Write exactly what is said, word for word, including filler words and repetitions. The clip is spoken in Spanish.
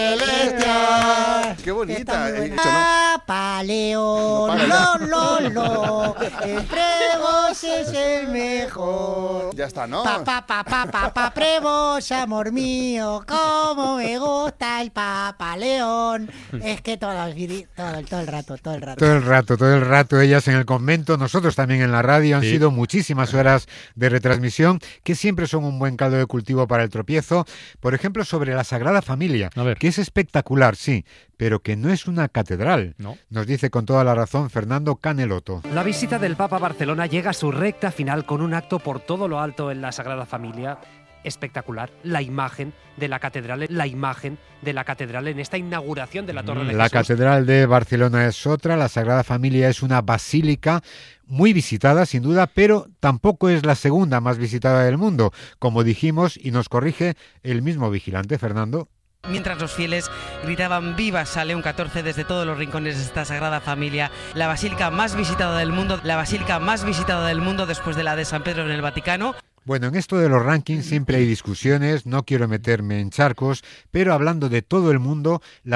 Celestia. Qué bonita. He dicho, ¿no? Papa León, No, lo, lo, lo, entre vos es el mejor. Ya está, ¿no? Papá, papá, papá, prevos, amor mío, cómo me gusta el Papa León. Es que todo, todo, todo el rato, todo el rato. Todo el rato, todo el rato, ellas en el convento, nosotros también en la radio, han Sí. sido muchísimas horas de retransmisión que siempre son un buen caldo de cultivo para el tropiezo. Por ejemplo, sobre la Sagrada Familia, A ver. que es espectacular, sí, pero que no es una catedral. No. Nos dice con toda la razón Fernando Caneloto. La visita del Papa a Barcelona llega a su recta final con un acto por todo lo alto en la Sagrada Familia. Espectacular, la imagen de la catedral, la imagen de la catedral en esta inauguración de la Torre de La Jesús. Catedral de Barcelona es otra, la Sagrada Familia es una basílica muy visitada, sin duda, pero tampoco es la segunda más visitada del mundo, como dijimos, y nos corrige el mismo vigilante, Fernando. Mientras los fieles gritaban ¡Viva San León catorce! Desde todos los rincones de esta Sagrada Familia, la basílica más visitada del mundo, la basílica más visitada del mundo después de la de San Pedro en el Vaticano. Bueno, en esto de los rankings siempre hay discusiones, no quiero meterme en charcos, pero hablando de todo el mundo, la